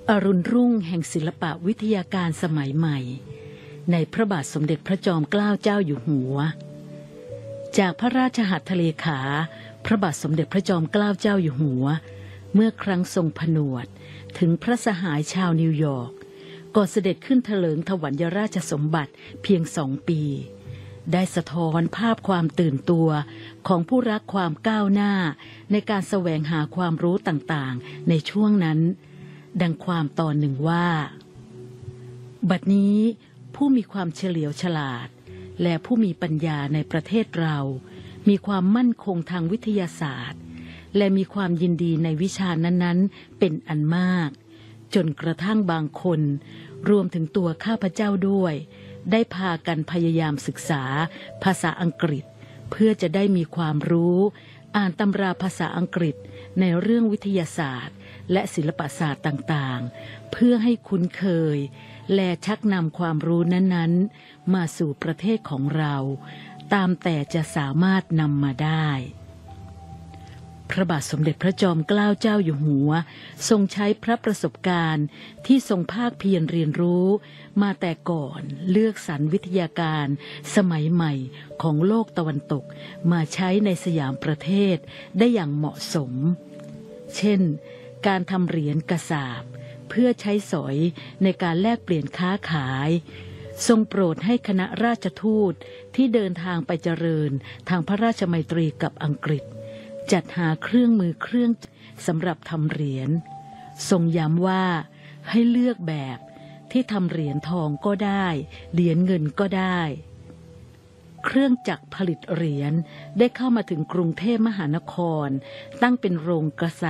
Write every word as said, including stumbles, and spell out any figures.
อรุณรุ่งแห่งศิลปะวิทยาการสมัยใหม่ในพระบาทสมเด็จพระจอมเกล้าเจ้าอยู่หัวจากพระราชหัตถเลขาพระบาทสมเด็จพระจอมเกล้าเจ้าอยู่หัวเมื่อครั้งทรงผนวดถึงพระสหายชาวนิวยอร์กก่อนเสด็จขึ้นเถลิงถวัลยราชสมบัติเพียงสองปีได้สะท้อนภาพความตื่นตัวของผู้รักความก้าวหน้าในการแสวงหาความรู้ต่างๆในช่วงนั้นดังความตอนหนึ่งว่าบัดนี้ผู้มีความเฉลียวฉลาดและผู้มีปัญญาในประเทศเรามีความมั่นคงทางวิทยาศาสตร์และมีความยินดีในวิชานั้นๆเป็นอันมากจนกระทั่งบางคนรวมถึงตัวข้าพเจ้าด้วยได้พากันพยายามศึกษาภาษาอังกฤษเพื่อจะได้มีความรู้อ่านตำราภาษาอังกฤษในเรื่องวิทยาศาสตร์และศิลปศาสตร์ต่างๆเพื่อให้คุ้นเคยและชักนำความรู้นั้นๆมาสู่ประเทศของเราตามแต่จะสามารถนำมาได้พระบาทสมเด็จพระจอมเกล้าเจ้าอยู่หัวทรงใช้พระประสบการณ์ที่ทรงภาคเพียรเรียนรู้มาแต่ก่อนเลือกสรรวิทยาการสมัยใหม่ของโลกตะวันตกมาใช้ในสยามประเทศได้อย่างเหมาะสมเช่นการทำเหรียญกระสาบเพื่อใช้สอยในการแลกเปลี่ยนค้าขายทรงโปรดให้คณะราชทูตที่เดินทางไปเจริญทางพระราชมัยตรีกับอังกฤษจัดหาเครื่องมือเครื่องสำหรับทำเหรียญทรงย้ำว่าให้เลือกแบบที่ทำเหรียญทองก็ได้เหรียญเงินก็ได้เครื่องจักรผลิตเหรียญได้เข้ามาถึงกรุงเทพมหานครตั้งเป็นโรงกระสา